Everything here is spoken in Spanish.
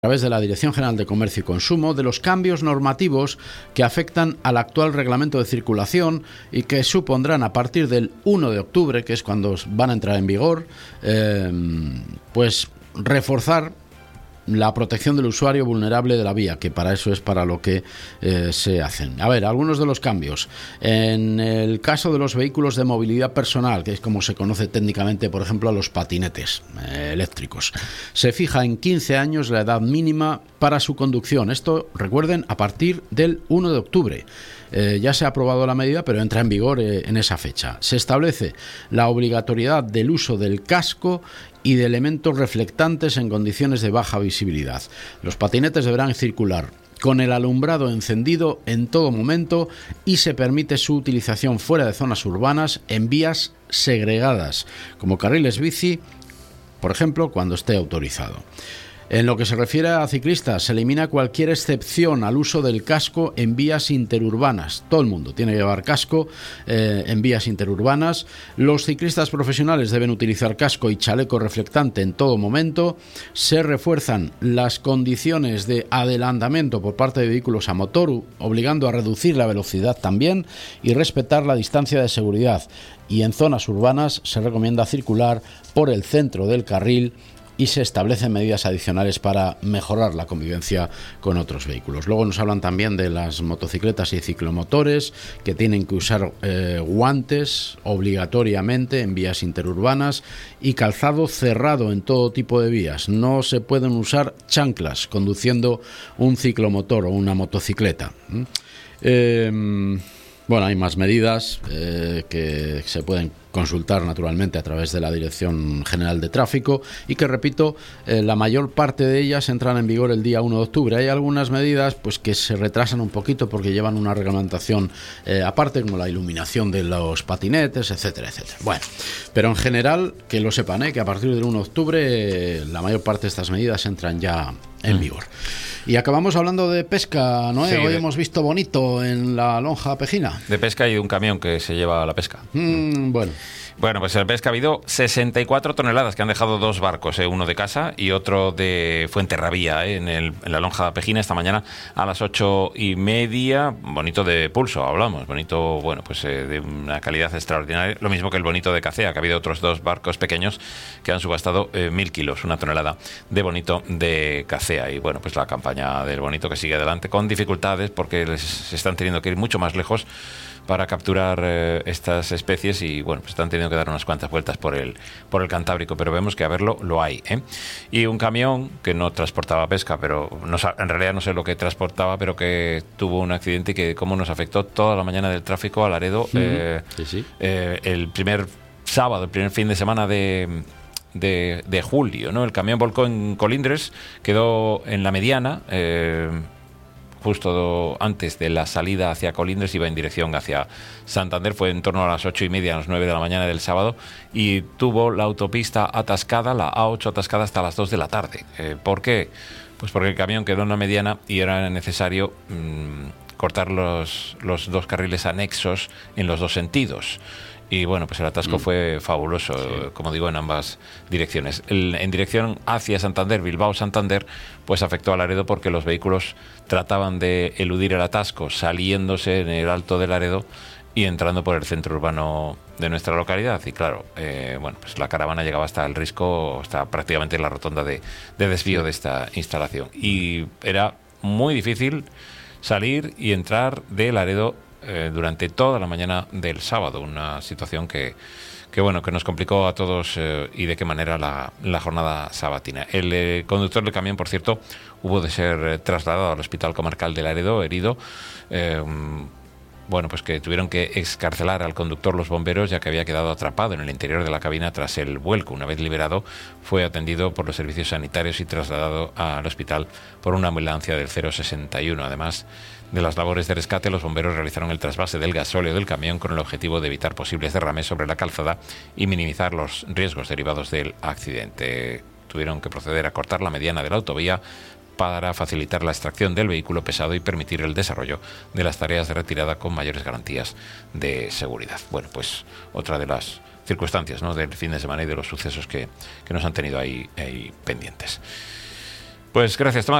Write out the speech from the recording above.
a través de la Dirección General de Comercio y Consumo de los cambios normativos que afectan al actual reglamento de circulación y que supondrán a partir del 1 de octubre, que es cuando van a entrar en vigor, pues reforzar la protección del usuario vulnerable de la vía, que para eso es para lo que se hacen. A ver, algunos de los cambios. En el caso de los vehículos de movilidad personal, que es como se conoce técnicamente, por ejemplo, a los patinetes eléctricos, se fija en 15 años la edad mínima para su conducción. Esto, recuerden, a partir del 1 de octubre. Ya se ha aprobado la medida, pero entra en vigor en esa fecha. Se establece la obligatoriedad del uso del casco y de elementos reflectantes en condiciones de baja visibilidad. Los patinetes deberán circular con el alumbrado encendido en todo momento y se permite su utilización fuera de zonas urbanas en vías segregadas, como carriles bici, por ejemplo, cuando esté autorizado. En lo que se refiere a ciclistas, se elimina cualquier excepción al uso del casco en vías interurbanas. Todo el mundo tiene que llevar casco en vías interurbanas. Los ciclistas profesionales deben utilizar casco y chaleco reflectante en todo momento. Se refuerzan las condiciones de adelantamiento por parte de vehículos a motor, obligando a reducir la velocidad también y respetar la distancia de seguridad. Y en zonas urbanas se recomienda circular por el centro del carril y se establecen medidas adicionales para mejorar la convivencia con otros vehículos. Luego nos hablan también de las motocicletas y ciclomotores, que tienen que usar guantes obligatoriamente en vías interurbanas y calzado cerrado en todo tipo de vías. No se pueden usar chanclas conduciendo un ciclomotor o una motocicleta. Bueno, hay más medidas que se pueden consultar naturalmente a través de la Dirección General de Tráfico y que, repito, la mayor parte de ellas entran en vigor el día 1 de octubre. Hay algunas medidas pues que se retrasan un poquito porque llevan una reglamentación aparte, como la iluminación de los patinetes, etcétera, etcétera. Bueno, pero en general, que lo sepan, que a partir del 1 de octubre la mayor parte de estas medidas entran ya en vigor. Y acabamos hablando de pesca, ¿no? Sí, hoy hemos visto bonito en la lonja pejina. De pesca y de un camión que se lleva a la pesca. Bueno, pues en la pesca ha habido 64 toneladas que han dejado dos barcos, uno de casa y otro de Fuenterrabía, en la lonja pejina esta mañana a las 8:30. Bonito de pulso, hablamos, bonito, bueno, pues de una calidad extraordinaria. Lo mismo que el bonito de Cacea, que ha habido otros dos barcos pequeños que han subastado 1.000 kilos, una tonelada de bonito de Cacea. Y bueno, pues la campaña del bonito que sigue adelante con dificultades porque se están teniendo que ir mucho más lejos para capturar estas especies y bueno, pues están teniendo que dar unas cuantas vueltas por el Cantábrico, pero vemos que a verlo lo hay, Y un camión que no transportaba pesca, pero en realidad no sé lo que transportaba, pero que tuvo un accidente y que cómo nos afectó toda la mañana del tráfico a Laredo. El primer sábado, el primer fin de semana de julio, ¿no? El camión volcó en Colindres, quedó en la mediana, justo antes de la salida hacia Colindres, iba en dirección hacia Santander, fue en torno a las 8:30, a las 9 de la mañana del sábado, y tuvo la autopista atascada, la A8 atascada hasta las 2 de la tarde. ¿Por qué? Pues porque el camión quedó en la mediana y era necesario cortar los dos carriles anexos en los dos sentidos. Y bueno, pues el atasco fue fabuloso, como digo, en ambas direcciones. En dirección hacia Santander, Bilbao-Santander, pues afectó a Laredo porque los vehículos trataban de eludir el atasco saliéndose en el Alto de Laredo y entrando por el centro urbano de nuestra localidad. Y claro, bueno, pues la caravana llegaba hasta el Risco, hasta prácticamente la rotonda de desvío de esta instalación. Y era muy difícil salir y entrar de Laredo durante toda la mañana del sábado, una situación que bueno, que nos complicó a todos y de qué manera la jornada sabatina. El conductor del camión, por cierto, hubo de ser trasladado al Hospital Comarcal de Laredo, herido. Bueno, pues que tuvieron que excarcelar al conductor los bomberos, ya que había quedado atrapado en el interior de la cabina tras el vuelco. Una vez liberado, fue atendido por los servicios sanitarios y trasladado al hospital por una ambulancia del 061. Además de las labores de rescate, los bomberos realizaron el trasvase del gasóleo del camión con el objetivo de evitar posibles derrames sobre la calzada y minimizar los riesgos derivados del accidente. Tuvieron que proceder a cortar la mediana de la autovía para facilitar la extracción del vehículo pesado y permitir el desarrollo de las tareas de retirada con mayores garantías de seguridad. Bueno, pues otra de las circunstancias, ¿no?, del fin de semana y de los sucesos que nos han tenido ahí pendientes. Pues gracias, Tomás.